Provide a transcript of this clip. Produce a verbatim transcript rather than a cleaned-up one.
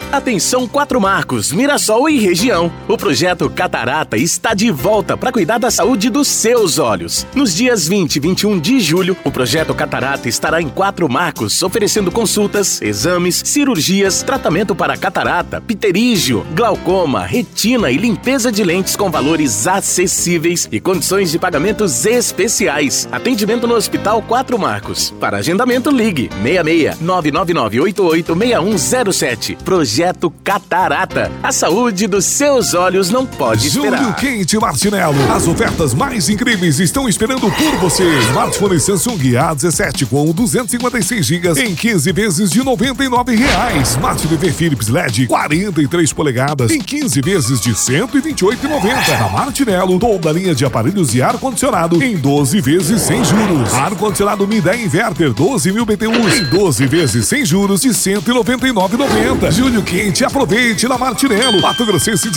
Atenção Quatro Marcos, Mirassol e região. O projeto Catarata está de volta para cuidar da saúde dos seus olhos. Nos dias vinte e vinte e um de julho, o projeto Catarata estará em Quatro Marcos, oferecendo consultas, exames, cirurgias, tratamento para catarata, pterígio, glaucoma, retina e limpeza de lentes com valores acessíveis e condições de pagamentos especiais. Atendimento no Hospital Quatro Marcos. Para agendamento, ligue seis seis nove nove nove oito oito seis um zero sete. Projeto Catarata. A saúde dos seus olhos não pode esperar. Júlio Quente Martinello. As ofertas mais incríveis estão esperando por você. Smartphone Samsung A dezessete com duzentos e cinquenta e seis gigas em quinze vezes de noventa e nove reais. Smart T V Philips L E D quarenta e três polegadas em quinze vezes de cento e vinte e oito reais e noventa centavos. Na Martinello, toda a linha de aparelhos de ar-condicionado em doze vezes sem juros. Ar-condicionado Midea Inverter doze mil B T Us em doze vezes sem juros de cento e noventa e nove reais e noventa centavos. Júlio Quente, aproveite na Martinello. Mato Grossense